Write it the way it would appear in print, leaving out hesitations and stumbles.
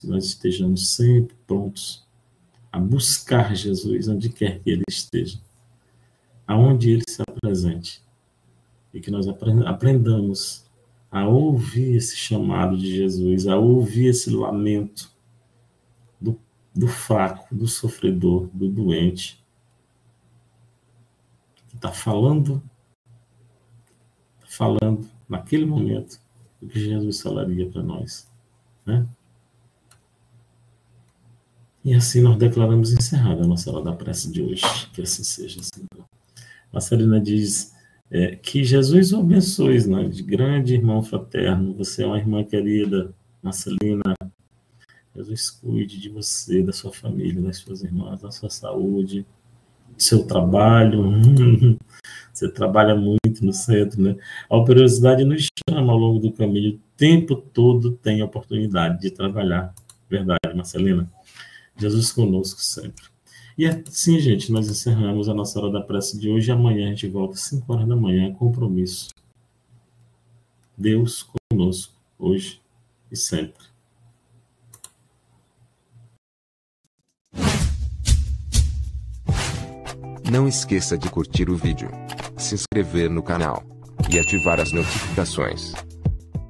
que nós estejamos sempre prontos a buscar Jesus onde quer que Ele esteja, aonde Ele se apresente, e que nós aprendamos a ouvir esse chamado de Jesus, a ouvir esse lamento do fraco, do sofredor, do doente, que está falando naquele momento o que Jesus falaria para nós, né? E assim nós declaramos encerrada a nossa hora da prece de hoje. Que assim seja, Senhor. Marcelina diz que Jesus o abençoe, né? De grande irmão fraterno. Você é uma irmã querida, Marcelina. Jesus cuide de você, da sua família, das suas irmãs, da sua saúde, do seu trabalho. Você trabalha muito no centro, né? A operosidade nos chama ao longo do caminho. O tempo todo tem oportunidade de trabalhar. Verdade, Marcelina. Jesus conosco sempre. E assim, gente, nós encerramos a nossa hora da prece de hoje. Amanhã a gente volta às 5 horas da manhã. Compromisso. Deus conosco, hoje e sempre. Não esqueça de curtir o vídeo, se inscrever no canal e ativar as notificações.